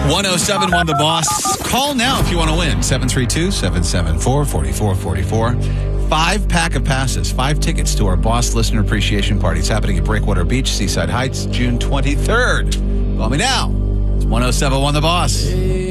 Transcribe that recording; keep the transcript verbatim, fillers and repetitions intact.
one oh seven one The Boss. Call now if you want to win. seven three two, seven seven four, four four four four. Five pack of passes, five tickets to our Boss Listener Appreciation Party. It's happening at Breakwater Beach, Seaside Heights, June twenty-third. Call me now. It's one oh seven one The Boss.